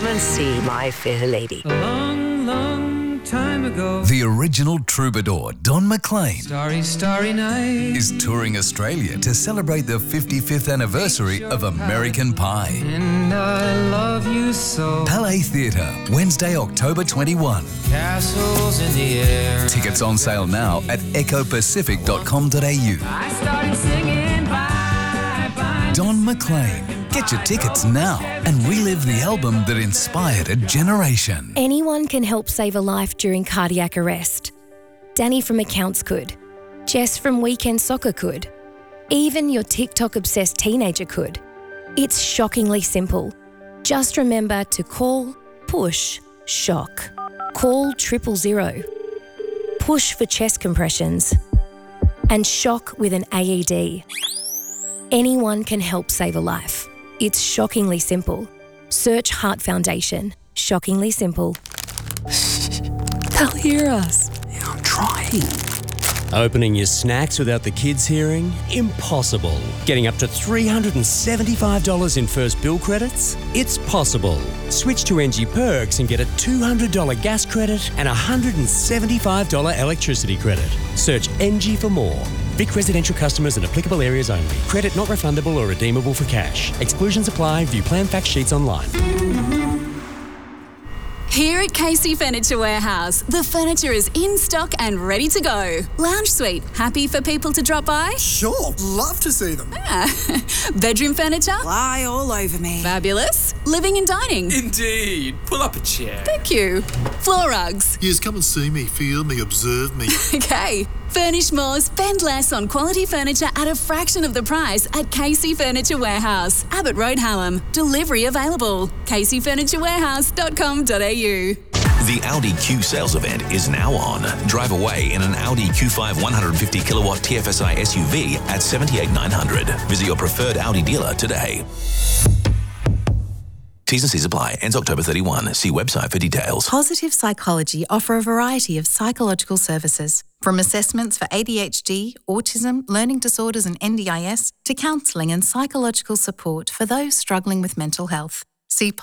Come and see my fair lady. A long, long time ago. The original troubadour, Don McLean, Starry, starry night. is touring Australia to celebrate the 55th anniversary of American Pie. And I love you so. Palais Theatre, Wednesday, October 21. Castles in the air. Tickets on sale now at ecopacific.com.au. I started singing bye, bye. Don McLean. Get your tickets now and relive the album that inspired a generation. Anyone can help save a life during cardiac arrest. Danny from Accounts could. Jess from Weekend Soccer could. Even your TikTok-obsessed teenager could. It's shockingly simple. Just remember to call, push, shock. Call 000. Push for chest compressions. And shock with an AED. Anyone can help save a life. It's shockingly simple. Search Heart Foundation. Shockingly simple. They'll hear us. Yeah, I'm trying. Opening your snacks without the kids hearing? Impossible. Getting up to $375 in first bill credits? It's possible. Switch to NG Perks and get a $200 gas credit and a $175 electricity credit. Search NG for more. Vic residential customers and applicable areas only. Credit not refundable or redeemable for cash. Exclusions apply. View plan fact sheets online. Here at Casey Furniture Warehouse, the furniture is in stock and ready to go. Lounge suite, happy for people to drop by? Sure, love to see them. Bedroom furniture? Lie all over me. Fabulous. Living and dining? Indeed. Pull up a chair. Thank you. Floor rugs? Yes, come and see me, feel me, observe me. Okay. Furnish more, spend less on quality furniture at a fraction of the price at Casey Furniture Warehouse, Abbott Road, Hallam. Delivery available. caseyfurniturewarehouse.com.au. The Audi Q sales event is now on. Drive away in an Audi Q5 150 kilowatt TFSI SUV at $78,900. Visit your preferred Audi dealer today. T's and C's apply. Ends October 31. See website for details. Positive Psychology offer a variety of psychological services, from assessments for ADHD, autism, learning disorders and NDIS, to counselling and psychological support for those struggling with mental health. See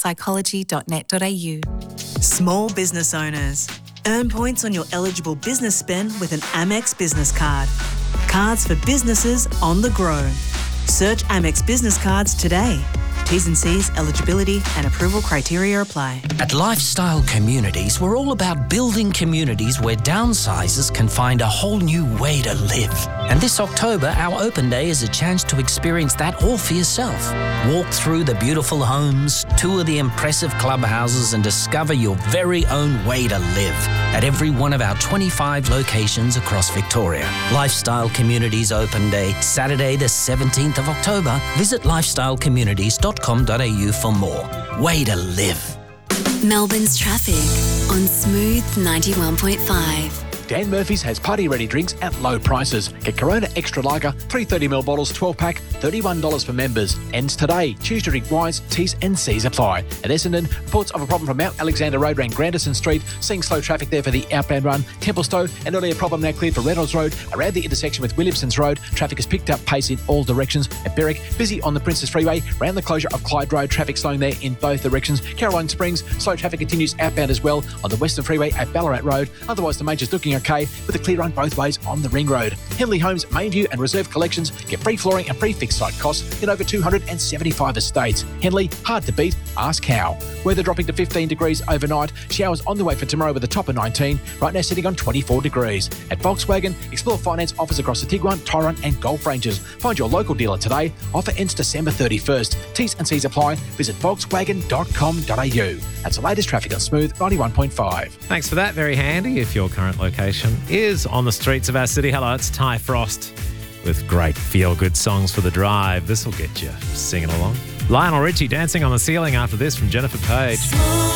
positivepsychology.net.au. Small business owners. Earn points on your eligible business spend with an Amex business card. Cards for businesses on the grow. Search Amex business cards today. T's and C's, eligibility and approval criteria apply. At Lifestyle Communities, we're all about building communities where downsizers can find a whole new way to live. And this October, our open day is a chance to experience that all for yourself. Walk through the beautiful homes, tour the impressive clubhouses, and discover your very own way to live at every one of our 25 locations across Victoria. Lifestyle Communities Open Day, Saturday the 17th of October. Visit lifestylecommunities.com.au for more. Way to live. Melbourne's traffic on Smooth 91.5. Dan Murphy's has party-ready drinks at low prices. Get Corona Extra Lager, 330ml bottles, 12-pack, $31 for members. Ends today. Choose to drink wines, T's and C's apply. At Essendon, reports of a problem from Mount Alexander Road around Grandison Street, seeing slow traffic there for the outbound run. Templestowe, an earlier problem now cleared for Reynolds Road. Around the intersection with Williamson's Road, traffic has picked up pace in all directions. At Berwick, busy on the Princess Freeway. Around the closure of Clyde Road, traffic slowing there in both directions. Caroline Springs, slow traffic continues outbound as well on the Western Freeway at Ballarat Road. Otherwise, the major's looking okay, with a clear run both ways on the Ring Road. Henley Homes, Mainview and Reserve collections get free flooring and free fixed site costs in over 275 estates. Henley, hard to beat, ask how. Weather dropping to 15 degrees overnight. Showers on the way for tomorrow with a top of 19. Right now sitting on 24 degrees. At Volkswagen, explore finance offers across the Tiguan, Tyrone and Golf ranges. Find your local dealer today. Offer ends December 31st. T's and C's apply. Visit volkswagen.com.au. That's the latest traffic on Smooth 91.5. Thanks for that. Very handy if your current location is on the streets of our city. Hello, it's Ty Frost with great feel-good songs for the drive. This will get you singing along. Lionel Richie dancing on the ceiling after this from Jennifer Page.